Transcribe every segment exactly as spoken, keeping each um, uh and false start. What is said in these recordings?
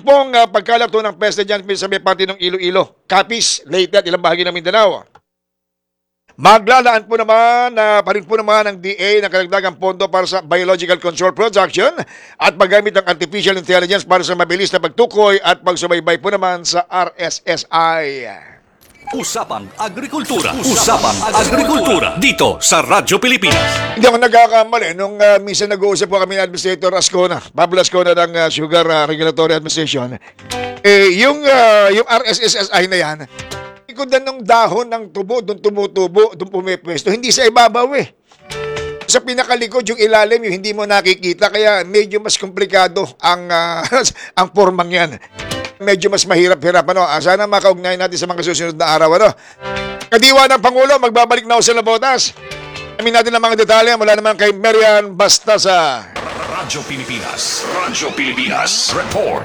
Yun pong uh, pagkalagto ng peste dyan sa may parte ng Iloilo, Capiz, Leyte at ilang bahagi ng Mindanao. Maglalaan po naman na uh, pa rin po naman ng D A ng karagdagang pondo para sa biological control production at paggamit ng artificial intelligence para sa mabilis na pagtukoy at pagsubaybay po naman sa R S S I. Usapang Agrikultura. Usapang Agrikultura. Dito sa Radyo Pilipinas. Hindi ako nagkakamali. Nung uh, minsan nag-uusap po kami ng Administrator Ascona, Pablo Ascona ng uh, Sugar uh, Regulatory Administration, eh, yung, uh, yung R S S I na yan, ikudan ng dahon ng tubo, doon tumutubo, doon pumipwesto, hindi sa ibabaw eh. Sa pinakalikod, yung ilalim, yung hindi mo nakikita, kaya medyo mas komplikado ang, uh, ang formang yan. Medyo mas mahirap-hirap, ano. Sana makaugnay natin sa mga susunod na araw, ano. Kadiwa ng Pangulo, magbabalik na ako sa Labotas. Amin natin ang mga detalye mula naman kay Marian Bastasa. Radyo Pilipinas. Radyo Pilipinas. Report.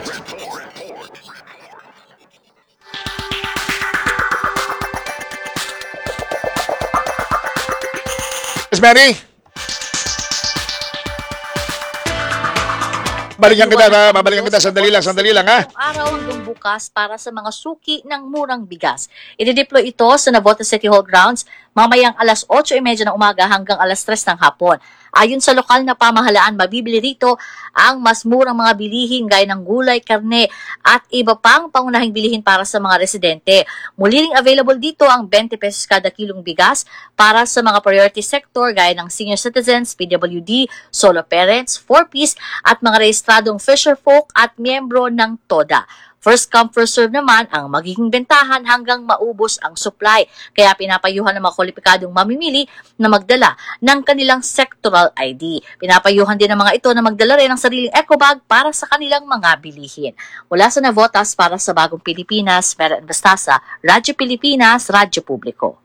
Miss Mary? Balikan kita, ha? Babalikan kita. Sandali lang, sandali lang, ha? Araw hanggang bukas para sa mga suki ng murang bigas. I-deploy ito sa Navotas City Hall grounds mamayang alas otso trenta ng umaga hanggang alas tres ng hapon. Ayon sa lokal na pamahalaan, mabibili rito ang mas murang mga bilihin gaya ng gulay, karne at iba pang pangunahing bilihin para sa mga residente. Muli ring available dito ang twenty pesos kada kilong bigas para sa mga priority sector gaya ng senior citizens, P W D, solo parents, four piece at mga rehistradong fisherfolk at miyembro ng TODA. First come, first serve naman ang magiging bentahan hanggang maubos ang supply. Kaya pinapayuhan ng mga kwalipikadong mamimili na magdala ng kanilang sectoral I D. Pinapayuhan din ng mga ito na magdala rin ng sariling eco bag para sa kanilang mga bilihin. Mula sa Navotas para sa Bagong Pilipinas, Marian Bastasa, Radyo Pilipinas, Radyo Publiko.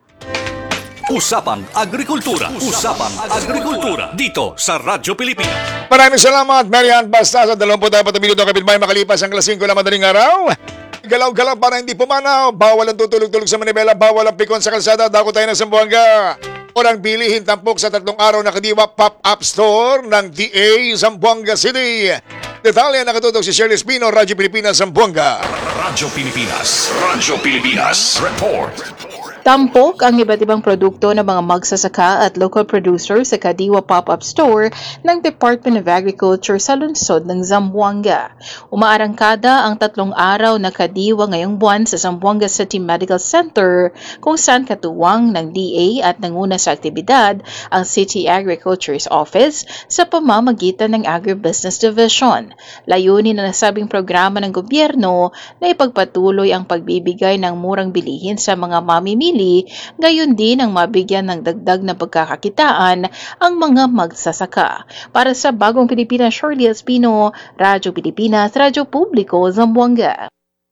Usapang Agrikultura. Usapang Agrikultura. Dito sa Radyo Pilipinas. Maraming salamat, Marian Bastasa. Dalawamput apat na minuto kapitbahay makalipas ang alas singko na madaling araw. Galaw-galaw para hindi pumanaw. Bawal ang tutulog-tulog sa Manibela. Bawal ang pikon sa kalsada. Dako tayo ng Zamboanga. Orang bilihin tampok sa tatlong araw na kadiwa pop-up store ng D A Zamboanga City. Detalye nakatutok si Shirley Espino, Radyo Pilipinas, Zamboanga. Radyo Pilipinas. Radyo Pilipinas. Report. Tampok ang iba't ibang produkto ng mga magsasaka at local producers sa Kadiwa Pop-Up Store ng Department of Agriculture sa lungsod ng Zamboanga. Umaarangkada ang tatlong araw na Kadiwa ngayong buwan sa Zamboanga City Medical Center kung saan katuwang ng D A at nanguna sa aktibidad ang City Agriculture's Office sa pamamagitan ng Agribusiness Division. Layunin na nasabing programa ng gobyerno na ipagpatuloy ang pagbibigay ng murang bilihin sa mga mamimili, gayon din ang mabigyan ng dagdag na pagkakakitaan ang mga magsasaka. Para sa Bagong Pilipinas, Shirley Espino, Radyo Pilipinas, Radyo Publiko, Zamboanga.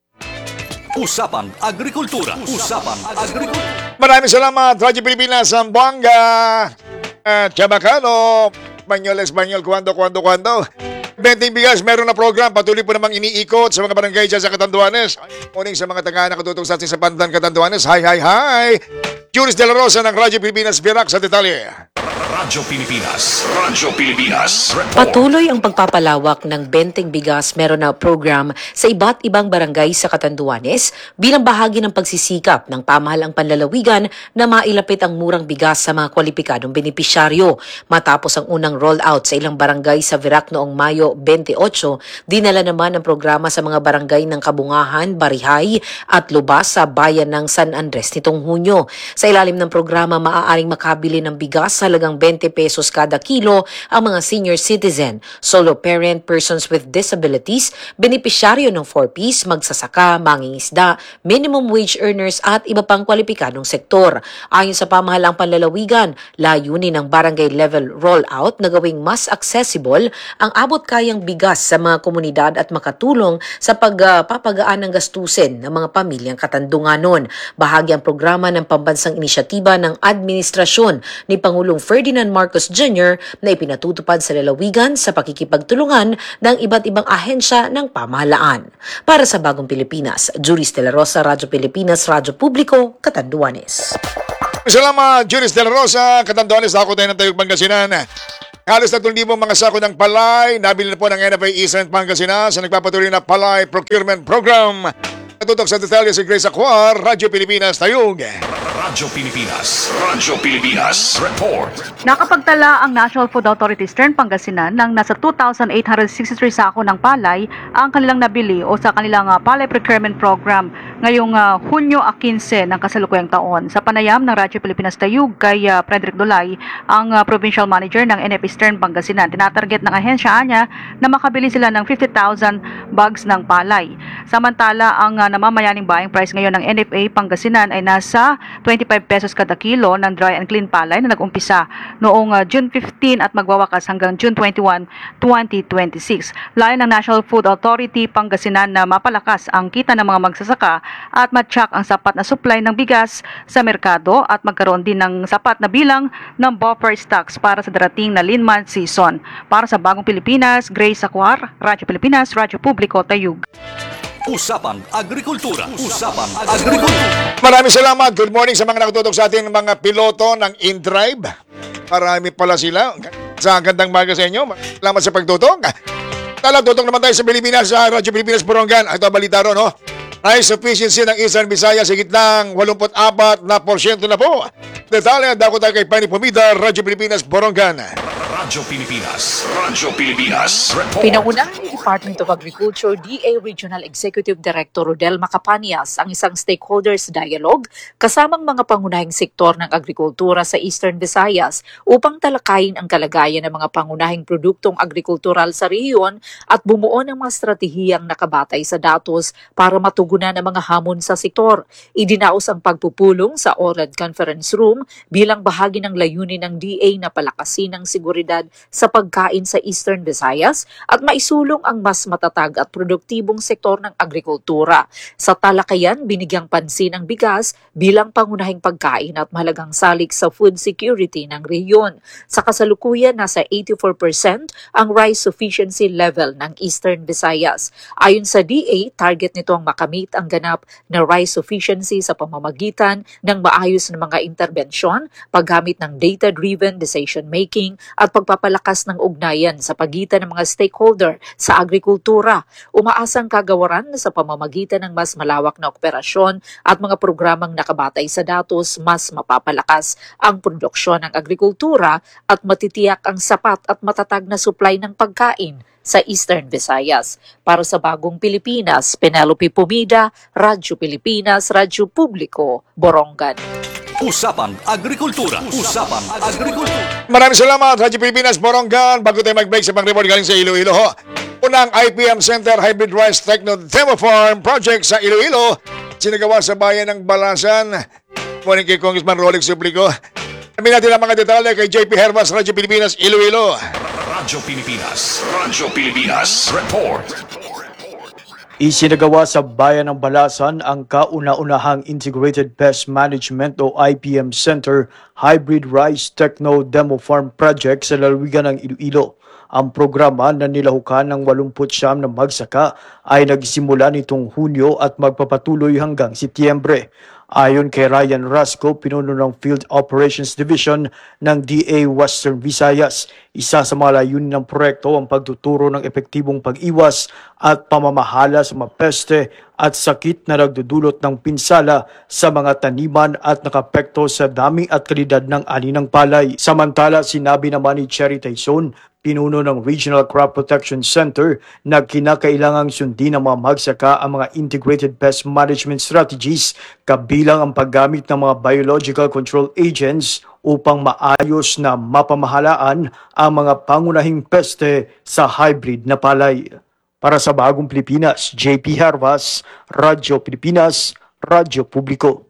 Usapang Agrikultura. Usapang Agrikultura. Maraming salamat, Radyo Pilipinas, Zamboanga. Uh, Chabacano, Banyol, Espanyol, Kuando, Kuando, Kuando. Benting bigas, meron na program. Patuloy po namang iniikot sa mga barangay dyan sa Catanduanes. Morning sa mga taga na katutok sa atin sa Pandan, Catanduanes. Hi, hi, hi! Juris De La Rosa ng Radyo Pilipinas, Virac sa detalye. Radyo Pilipinas. Radyo Pilipinas. Report. Patuloy ang pagpapalawak ng Benteng Bigas Meron na program sa iba't ibang barangay sa Catanduanes bilang bahagi ng pagsisikap ng pamahalang panlalawigan na mailapit ang murang bigas sa mga kwalipikadong benepisyaryo. Matapos ang unang rollout sa ilang barangay sa Virac noong Mayo twenty-eight, dinala naman ang programa sa mga barangay ng Kabungahan, Barihay at Lubas sa bayan ng San Andres nitong Hunyo. Sa ilalim ng programa, maaaring makabili ng bigas sa halagang twenty pesos kada kilo ang mga senior citizen, solo parent, persons with disabilities, benepisyaryo ng four piece, magsasaka, mangingisda, minimum wage earners at iba pang kwalipikadong sektor. Ayon sa pamahalang panlalawigan, layunin ng barangay level rollout na gawing mas accessible ang abot kayang bigas sa mga komunidad at makatulong sa pagpapagaan ng gastusin ng mga pamilyang Katandunganon. Bahagi ang programa ng pambansang inisyatiba ng administrasyon ni Pangulong Ferdinand Marcos Junior na ipinatutupad sa lalawigan sa pakikipagtulungan ng iba't ibang ahensya ng pamahalaan. Para sa Bagong Pilipinas, Juris De La Rosa, Radyo Pilipinas, Radyo Publiko, Catanduanes. Salamat, Juris De La Rosa, Catanduanes, ako tayo ng Tayog Pangasinan. Halos tatlong libong mga sako ng palay, nabili na po ng N F A Eastern Pangasinan sa nagpapatuloy na Palay Procurement Program. Natutok sa detalye si Grace Acuar, Radyo Pilipinas, Tayug. Radyo Pilipinas. Radyo Pilipinas. Report. Nakapagtala ang National Food Authority Eastern Pangasinan ng nasa two thousand eight hundred sixty-three sako ng palay ang kanilang nabili o sa kanilang uh, Palay Procurement Program ngayong uh, Hunyo fifteen ng kasalukuyang taon. Sa panayam ng Radyo Pilipinas Tayug kay uh, Frederick Dulay, ang uh, Provincial Manager ng N F A Eastern Pangasinan, tinatarget ng ahensya niya na makabili sila ng fifty thousand bags ng palay. Samantala, ang uh, namamayaning buying price ngayon ng N F A Pangasinan ay nasa twenty-five pesos kada kilo ng dry and clean palay na nag-umpisa noong uh, June fifteenth at magwawakas hanggang June twenty-first, twenty twenty-six. Layon ng National Food Authority Pangasinan na mapalakas ang kita ng mga magsasaka at matyak ang sapat na supply ng bigas sa merkado at magkaroon din ng sapat na bilang ng buffer stocks para sa darating na lean month season. Para sa Bagong Pilipinas, Grace Acuar, Radyo Pilipinas, Radyo Publiko, Tayug. Usapang Agrikultura. Usapang Agrikultura. Maraming salamat. Good morning sa mga nakatutok sa atin mga piloto ng InDrive. Marami pala sila. Sa gandang maga sa inyo. Salamat sa pagtutok. Tala, tutok naman tayo sa Pilipinas, sa Radyo Pilipinas Borongan. Ito ang balita ron, no? Rice sufficiency ng Eastern Visayas higit ng eighty-four na porsyento na po. Detalye, dako tayo kay Pani Pumida, Radyo Pilipinas Borongan. Radyo Pilipinas. Radyo Pilipinas. Report. Pinangunahan ni Department of Agriculture D A Regional Executive Director Rodel Macapanias ang isang stakeholders dialogue kasamang mga pangunahing sektor ng agrikultura sa Eastern Visayas upang talakayin ang kalagayan ng mga pangunahing produktong agrikultural sa rehiyon at bumuo ng mga estratehiyang nakabatay sa datos para matugunan ang mga hamon sa sektor. Idinaos ang pagpupulong sa O R A D Conference Room bilang bahagi ng layunin ng D A na palakasin ang seguridad sa pagkain sa Eastern Visayas at maisulong ang mas matatag at produktibong sektor ng agrikultura. Sa talakayan, binigyang pansin ang bigas bilang pangunahing pagkain at mahalagang salik sa food security ng rehiyon. Sa kasalukuyan, nasa eighty-four percent ang rice sufficiency level ng Eastern Visayas. Ayon sa D A, target nito ang makamit ang ganap na rice sufficiency sa pamamagitan ng maayos na mga interbensyon, paggamit ng data-driven decision-making at pagpapalakas ng ugnayan sa pagitan ng mga stakeholder sa agrikultura. Umaasang kagawaran na sa pamamagitan ng mas malawak na operasyon at mga programang nakabatay sa datos, mas mapapalakas ang produksyon ng agrikultura at matitiyak ang sapat at matatag na supply ng pagkain sa Eastern Visayas. Para sa Bagong Pilipinas, Penelope Pumida, Radyo Pilipinas, Radyo Publiko, Borongan. Usapang Agrikultura. Usapang Agrikultura. Maraming salamat, Radyo Pilipinas Borongan. Bago tayo mag-break sa pang-report galing sa Iloilo, ho. Unang I P M Center Hybrid Rice Techno Demo Farm Project sa Iloilo, sinagawa sa bayan ng Balasan. Morning kay Congressman Rolex Suplico. Sabi natin ang mga detalye kay J P Hermas, Radyo Pilipinas, Iloilo. Radyo Pilipinas. Radyo Pilipinas. Report. Isinagawa sa bayan ng Balasan ang kauna-unahang Integrated Pest Management o I P M Center Hybrid Rice Techno Demo Farm Project sa lalawigan ng Iloilo. Ang programa na nilahukan ng eighty-nine na magsaka ay nagsimula nitong Hunyo at magpapatuloy hanggang Setyembre. Ayon kay Ryan Rasco, pinuno ng Field Operations Division ng D A Western Visayas, isa sa mga layunin ng proyekto ang pagtuturo ng epektibong pag-iwas at pamamahala sa mga peste at sakit na nagdudulot ng pinsala sa mga taniman at nakapekto sa dami at kalidad ng ani ng palay. Samantala, sinabi naman ni Cherry Tyson, pinuno ng Regional Crop Protection Center, na kinakailangang sundin ng mga magsaka ang mga integrated pest management strategies kabilang ang paggamit ng mga biological control agents upang maayos na mapamahalaan ang mga pangunahing peste sa hybrid na palay. Para sa Bagong Pilipinas, J P Hervas, Radyo Pilipinas, Radyo Publiko.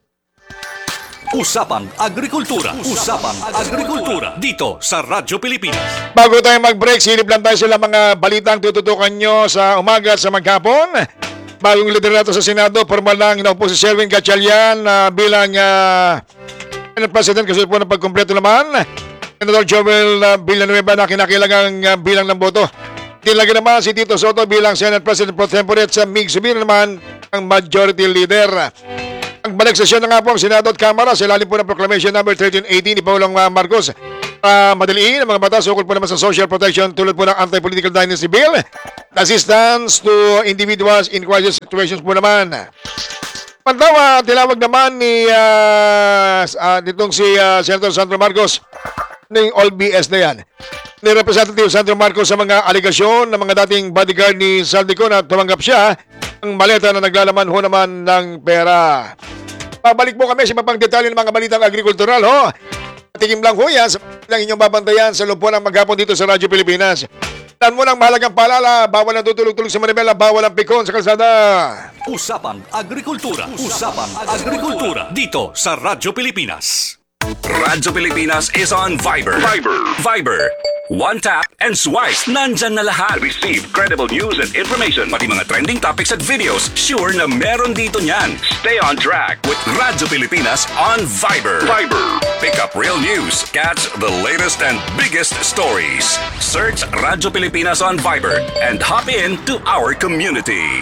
Usapang Agrikultura. Usapang Agrikultura. Dito sa Radyo Pilipinas. Bago tayo mag-break, silip lang tayo sila mga balitang tututukan nyo sa umaga at sa maghapon. Bagong liderato sa Senado, formal lang inaupo si Sherwin Gatchalian uh, bilang uh, President kasi po ng pagkumpleto naman. Senator Joel uh, Villanueva na kinakailangang uh, bilang ng boto. Tinlagay naman si Tito Soto bilang Senate President Pro Tempore at sa Mig Subir naman ang Majority Leader. Ang balik sesyon na nga po ang Senado at Kamara sa ilalim po ng Proclamation number thirteen eighteen ni Pangulong Marcos. uh, madaliin ang mga batas ukol po naman sa social protection tulad po ng Anti-Political Dynasty Bill, assistance to individuals in crisis situations po naman. Pantawa, tinawag naman ni uh, uh, nitong si uh, Senator Sandro Marcos ng all B S na yan, ni Representative Sandro Marcos sa mga aligasyon ng mga dating bodyguard ni Saldico na tumanggap siya ng maleta na naglalaman ho naman ng pera. Pabalik po kami sa mapang detalye ng mga balitang agrikultural ho. Tikim lang ho yan sa lang inyong babantayan sa loob po ng maghapon dito sa Radyo Pilipinas. Tan mo ng mahalagang paalala, bawal ang tutulog-tulog sa manibela, bawal ang pikon sa kalsada. Usapang Agrikultura. Usapang Agrikultura. Dito sa Radyo Pilipinas. Radyo Pilipinas is on Viber. Viber. Viber. One tap and swipe. Nandyan na lahat. Receive credible news and information. Pati mga trending topics at videos. Sure na meron dito niyan. Stay on track with Radyo Pilipinas on Viber. Viber. Pick up real news. Catch the latest and biggest stories. Search Radyo Pilipinas on Viber and hop in to our community.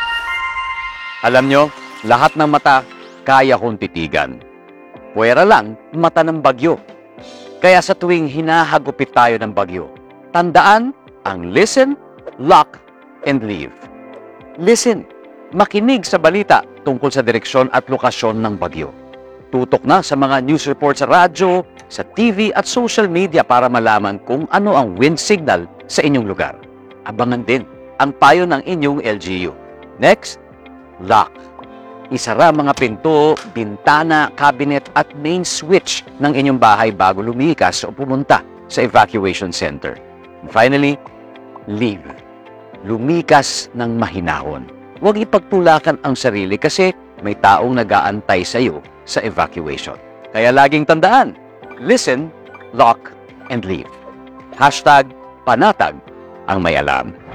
Alam nyo, lahat ng mata kaya kong titigan. Puwera lang, mata ng bagyo. Kaya sa tuwing hinahagupit tayo ng bagyo, tandaan ang listen, lock, and leave. Listen, makinig sa balita tungkol sa direksyon at lokasyon ng bagyo. Tutok na sa mga news report sa radyo, sa T V at social media para malaman kung ano ang wind signal sa inyong lugar. Abangan din ang payo ng inyong L G U. Next, lock. Isara mga pinto, bintana, cabinet at main switch ng inyong bahay bago lumikas o pumunta sa evacuation center. And finally, leave. Lumikas ng mahinahon. Huwag ipagtulakan ang sarili kasi may taong nag-aantay sa iyo sa evacuation. Kaya laging tandaan, listen, lock, and leave. Hashtag panatag ang may alam.